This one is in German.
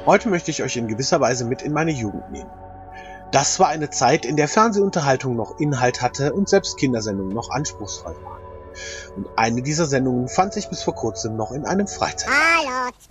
Heute möchte ich euch in gewisser Weise mit in meine Jugend nehmen. Das war eine Zeit, in der Fernsehunterhaltung noch Inhalt hatte und selbst Kindersendungen noch anspruchsvoll waren. Und eine dieser Sendungen fand sich bis vor kurzem noch in einem Freizeit. Hallo,